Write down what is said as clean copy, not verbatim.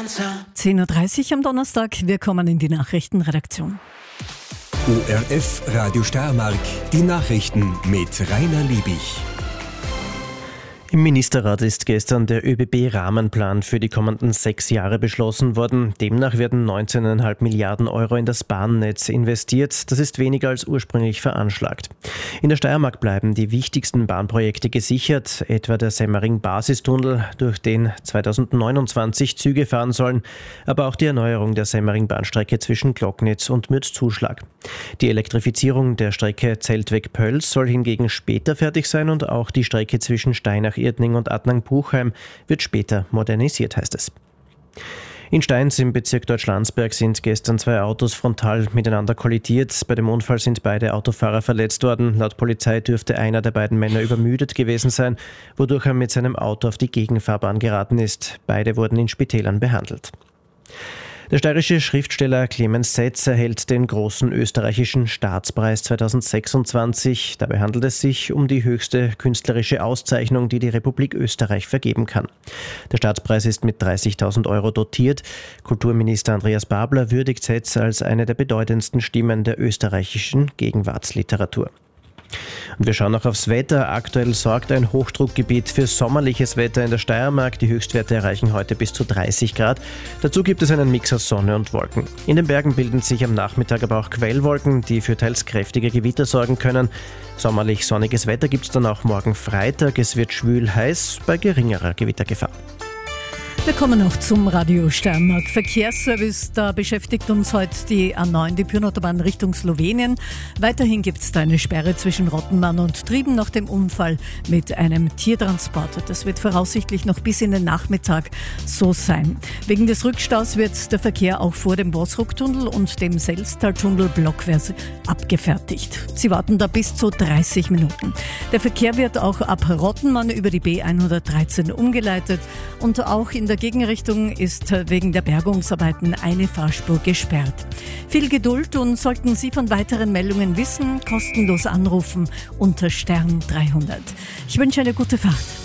10.30 Uhr am Donnerstag. Wir kommen in die Nachrichtenredaktion. ORF Radio Steiermark, die Nachrichten mit Rainer Liebig. Im Ministerrat ist gestern der ÖBB-Rahmenplan für die kommenden 6 Jahre beschlossen worden. Demnach werden 19,5 Milliarden Euro in das Bahnnetz investiert. Das ist weniger als ursprünglich veranschlagt. In der Steiermark bleiben die wichtigsten Bahnprojekte gesichert, etwa der Semmering-Basistunnel, durch den 2029 Züge fahren sollen, aber auch die Erneuerung der Semmering-Bahnstrecke zwischen Glocknitz und Mürzzuschlag. Die Elektrifizierung der Strecke Zeltweg-Pöls soll hingegen später fertig sein und auch die Strecke zwischen Steinach-Irtning und Adnang-Buchheim wird später modernisiert, heißt es. In Steins im Bezirk Deutschlandsberg sind gestern 2 Autos frontal miteinander kollidiert. Bei dem Unfall sind beide Autofahrer verletzt worden. Laut Polizei dürfte einer der beiden Männer übermüdet gewesen sein, wodurch er mit seinem Auto auf die Gegenfahrbahn geraten ist. Beide wurden in Spitälern behandelt. Der steirische Schriftsteller Clemens Setz erhält den großen österreichischen Staatspreis 2026. Dabei handelt es sich um die höchste künstlerische Auszeichnung, die die Republik Österreich vergeben kann. Der Staatspreis ist mit 30.000 Euro dotiert. Kulturminister Andreas Babler würdigt Setz als eine der bedeutendsten Stimmen der österreichischen Gegenwartsliteratur. Und wir schauen noch aufs Wetter. Aktuell sorgt ein Hochdruckgebiet für sommerliches Wetter in der Steiermark. Die Höchstwerte erreichen heute bis zu 30 Grad. Dazu gibt es einen Mix aus Sonne und Wolken. In den Bergen bilden sich am Nachmittag aber auch Quellwolken, die für teils kräftige Gewitter sorgen können. Sommerlich sonniges Wetter gibt es dann auch morgen Freitag. Es wird schwül heiß bei geringerer Gewittergefahr. Wir kommen noch zum Radio Steiermark Verkehrsservice. Da beschäftigt uns heute die A9, die Pyrenautobahn Richtung Slowenien. Weiterhin gibt es da eine Sperre zwischen Rottenmann und Trieben nach dem Unfall mit einem Tiertransporter. Das wird voraussichtlich noch bis in den Nachmittag so sein. Wegen des Rückstaus wird der Verkehr auch vor dem Bossrucktunnel und dem Selztaltunnel blockweise abgefertigt. Sie warten da bis zu 30 Minuten. Der Verkehr wird auch ab Rottenmann über die B113 umgeleitet und auch in der Gegenrichtung ist wegen der Bergungsarbeiten eine Fahrspur gesperrt. Viel Geduld und sollten Sie von weiteren Meldungen wissen, kostenlos anrufen unter Stern 300. Ich wünsche eine gute Fahrt.